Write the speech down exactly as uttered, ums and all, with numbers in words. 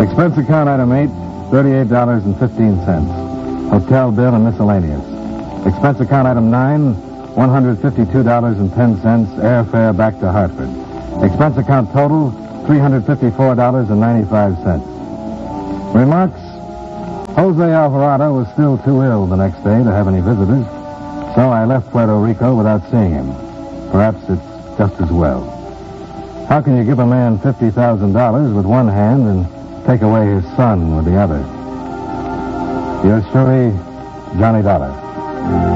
Expense account item eight, thirty-eight dollars and fifteen cents. Hotel bill and miscellaneous. Expense account item nine, one hundred fifty-two dollars and ten cents. Airfare back to Hartford. Expense account total, three hundred fifty-four dollars and ninety-five cents. Remarks: Jose Alvarado was still too ill the next day to have any visitors, so I left Puerto Rico without seeing him. Perhaps it's just as well. How can you give a man fifty thousand dollars with one hand and take away his son with the other? Yours truly, Johnny Dollar.